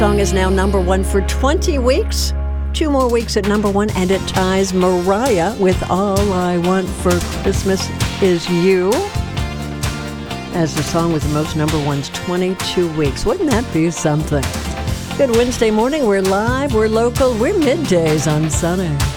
song is now number one for 20 weeks. 2 more weeks at number one, and it ties Mariah with All I Want for Christmas Is You as the song with the most number ones, 22 weeks. Wouldn't that be something? Good Wednesday morning. We're live, we're local, we're middays on Sunny.